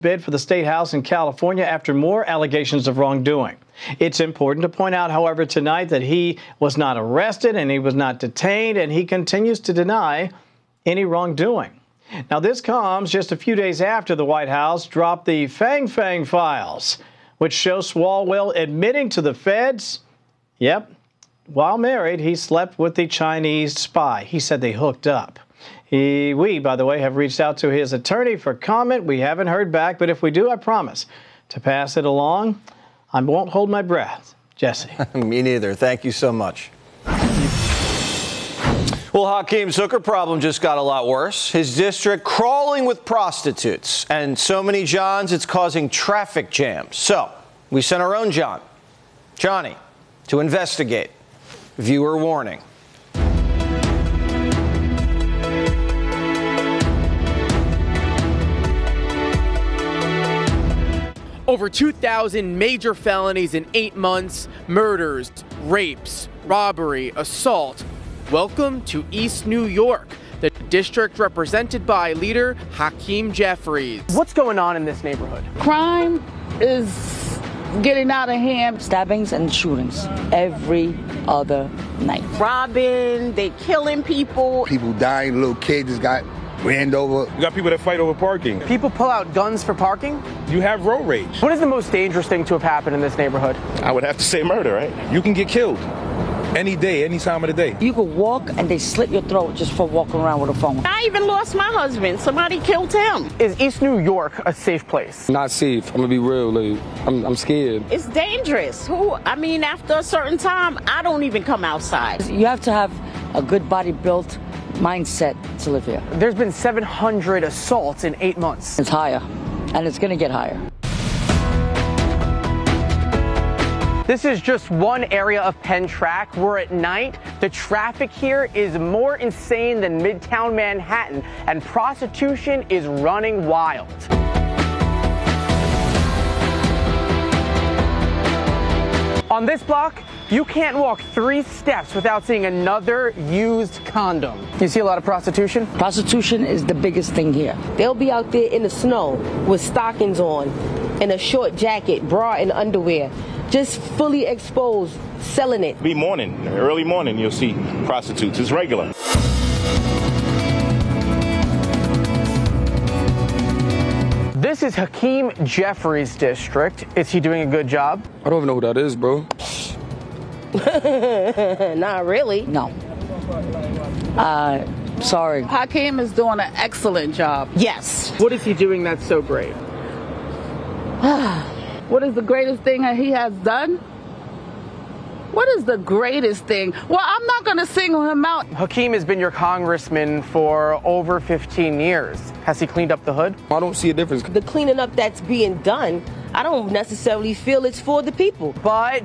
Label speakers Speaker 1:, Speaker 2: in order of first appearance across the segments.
Speaker 1: bid for the state house in California after more allegations of wrongdoing. It's important to point out, however, tonight that he was not arrested and he was not detained, and he continues to deny any wrongdoing. Now, this comes just a few days after the White House dropped the Fang Fang files, which show Swalwell admitting to the feds, yep, while married, he slept with the Chinese spy. He said they hooked up. We, by the way, have reached out to his attorney for comment. We haven't heard back, but if we do, I promise to pass it along. I won't hold my breath. Jesse.
Speaker 2: Me neither. Thank you so much. Well, Hakeem's hooker problem just got a lot worse. His district crawling with prostitutes. And so many Johns, it's causing traffic jams. So we sent our own Johnny, to investigate. Viewer warning.
Speaker 3: Over 2,000 major felonies in 8 months, murders, rapes, robbery, assault. Welcome to East New York, the district represented by leader Hakeem Jeffries. What's going on in this neighborhood?
Speaker 4: Crime is getting out of hand.
Speaker 5: Stabbings and shootings every other night.
Speaker 6: Robbing, they killing people.
Speaker 7: People dying, little kids just got ran over.
Speaker 8: You got people that fight over parking.
Speaker 3: People pull out guns for parking?
Speaker 8: You have road rage.
Speaker 3: What is the most dangerous thing to have happened in this neighborhood?
Speaker 8: I would have to say murder, right? You can get killed any day, any time of the day.
Speaker 5: You could walk and they slit your throat just for walking around with a phone.
Speaker 6: I even lost my husband. Somebody killed him.
Speaker 3: Is East New York a safe place?
Speaker 9: Not safe. I'm gonna be real. Like, I'm scared.
Speaker 6: It's dangerous. After a certain time, I don't even come outside.
Speaker 5: You have to have a good body built mindset to live here.
Speaker 3: There's been 700 assaults in 8 months.
Speaker 5: It's higher, and it's gonna get higher.
Speaker 3: This is just one area of Penn Track where at night, the traffic here is more insane than Midtown Manhattan, and prostitution is running wild. On this block, you can't walk 3 steps without seeing another used condom. You see a lot of prostitution?
Speaker 5: Prostitution is the biggest thing here.
Speaker 10: They'll be out there in the snow with stockings on and a short jacket, bra and underwear, just fully exposed, selling it.
Speaker 8: Be morning, early morning, you'll see prostitutes. It's regular.
Speaker 3: This is Hakeem Jeffries' district. Is he doing a good job?
Speaker 9: I don't even know who that is, bro.
Speaker 10: Not really.
Speaker 5: No. Sorry.
Speaker 4: Hakeem is doing an excellent job.
Speaker 6: Yes.
Speaker 3: What is he doing that's so great?
Speaker 4: What is the greatest thing that he has done? What is the greatest thing? Well, I'm not going to single him out.
Speaker 3: Hakeem has been your congressman for over 15 years. Has he cleaned up the hood?
Speaker 9: I don't see a difference.
Speaker 10: The cleaning up that's being done, I don't necessarily feel it's for the people.
Speaker 3: But,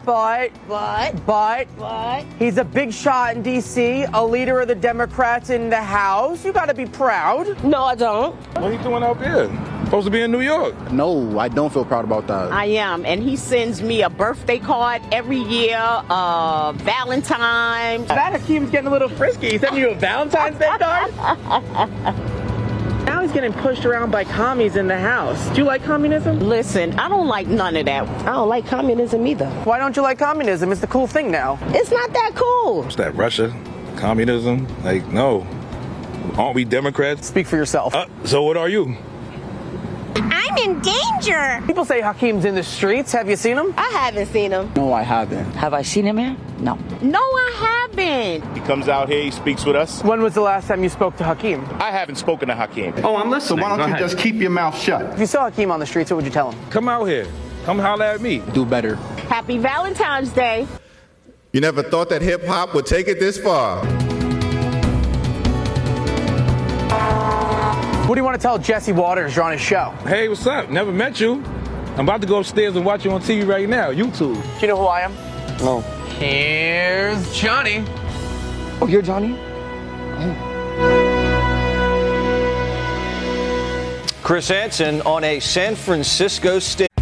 Speaker 3: he's a big shot in D.C., a leader of the Democrats in the House. You gotta be proud.
Speaker 10: No, I don't.
Speaker 8: What are you doing out there? Supposed to be in New York.
Speaker 7: No, I don't feel proud about that.
Speaker 6: I am, and he sends me a birthday card every year, Valentine's.
Speaker 3: That Hakeem's getting a little frisky. He sent you a Valentine's Day card? Now he's getting pushed around by commies in the House. Do you like communism?
Speaker 6: Listen, I don't like none of that.
Speaker 10: I don't like communism either.
Speaker 3: Why don't you like communism? It's the cool thing now.
Speaker 10: It's not that cool.
Speaker 8: What's that, Russia? Communism? Like, no. Aren't we Democrats?
Speaker 3: Speak for yourself.
Speaker 8: So what are you?
Speaker 6: I'm in danger.
Speaker 3: People say Hakeem's in the streets. Have you seen him?
Speaker 10: I haven't seen him.
Speaker 7: No, I haven't.
Speaker 5: Have I seen him here? No.
Speaker 6: No, I haven't.
Speaker 8: He comes out here, he speaks with us.
Speaker 3: When was the last time you spoke to Hakeem?
Speaker 8: I haven't spoken to Hakeem.
Speaker 11: Oh, I'm listening. So why don't you just keep your mouth shut?
Speaker 3: If you saw Hakeem on the streets, what would you tell him?
Speaker 8: Come out here. Come holler at me.
Speaker 7: Do better.
Speaker 6: Happy Valentine's Day.
Speaker 12: You never thought that hip-hop would take it this far.
Speaker 3: What do you want to tell Jesse Waters? You're on his show.
Speaker 8: Hey, what's up? Never met you. I'm about to go upstairs and watch you on TV right now, YouTube.
Speaker 3: Do you know who I am?
Speaker 9: No.
Speaker 3: Here's Johnny.
Speaker 9: Oh, you're Johnny?
Speaker 2: Chris Hansen on a San Francisco stage.